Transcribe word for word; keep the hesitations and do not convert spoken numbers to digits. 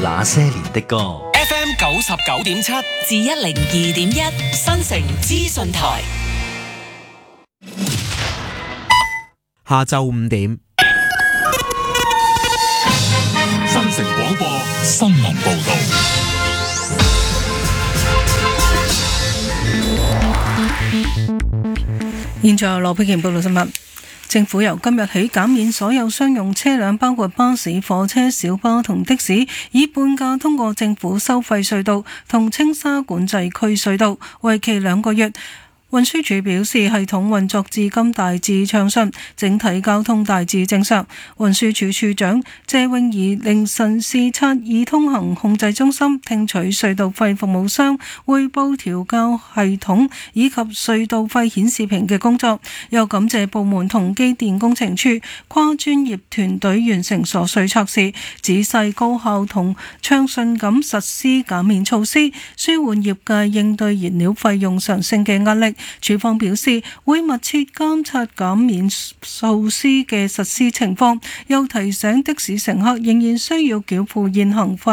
那些年的歌。 F M 九十九點七至一零二點一新城資訊台。 下晝五點， 新城廣播新聞報道。 現在羅佩健報道新聞。政府由今日起減免所有商用車輛，包括巴士、貨車、小巴同的士，以半價通過政府收費隧道同青沙管制區隧道，為期兩個月。運輸署表示，系統運作至今大致暢順，整體交通大致正常。運輸署署長謝永儀凌晨視察易通行控制中心，聽取隧道費服務商匯報調校系統以及隧道費顯示屏嘅工作，又感謝部門同機電工程處跨專業團隊完成所需測試，仔細高效同暢順咁實施減免措施，舒緩業界應對燃料費用上升嘅壓力。署方表示會密切監察減免措施嘅實施情況，又提醒的士乘客仍然需要繳付現行法